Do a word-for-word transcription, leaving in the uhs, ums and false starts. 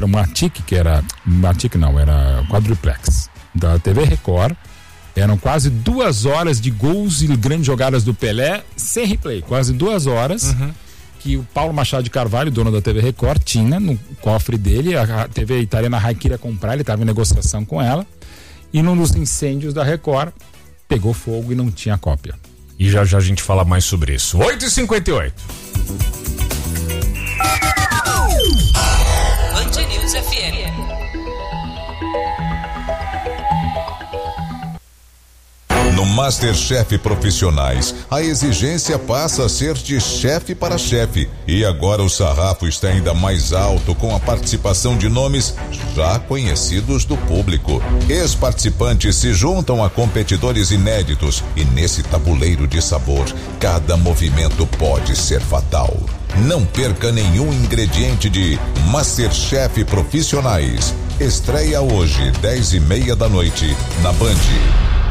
era o Matic, que era, Matic não, era quadruplex da T V Record. Eram quase duas horas de gols e grandes jogadas do Pelé sem replay, quase duas horas. Uhum. Que o Paulo Machado de Carvalho, dono da T V Record, tinha no cofre dele. A T V italiana Rai queria comprar, ele estava em negociação com ela. E num dos incêndios da Record, pegou fogo e não tinha cópia. E já já a gente fala mais sobre isso. oito e cinquenta e oito. Band News F M. No MasterChef Profissionais, a exigência passa a ser de chefe para chefe. E agora o sarrafo está ainda mais alto com a participação de nomes já conhecidos do público. Ex-participantes se juntam a competidores inéditos e nesse tabuleiro de sabor, cada movimento pode ser fatal. Não perca nenhum ingrediente de MasterChef Profissionais. Estreia hoje, dez e meia da noite, na Band.